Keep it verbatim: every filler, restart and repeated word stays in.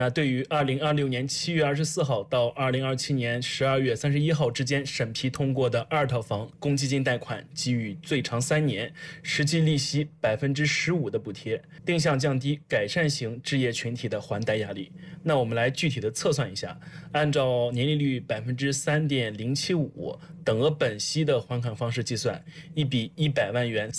那对于二零二六年七月二十四号到二零二七年十二月三十一号之间审批通过的二套房公积金贷款，给予最长三年、实际利息百分之十五的补贴，定向降低改善型置业群体的还贷压力。那我们来具体的测算一下，按照年利率百分之三点零七五等额本息的还款方式计算，一笔一百万元